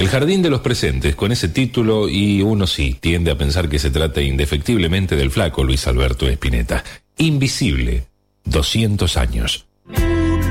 El jardín de los presentes, con ese título, y uno sí tiende a pensar que se trata indefectiblemente del flaco Luis Alberto Spinetta. Invisible, 200 años.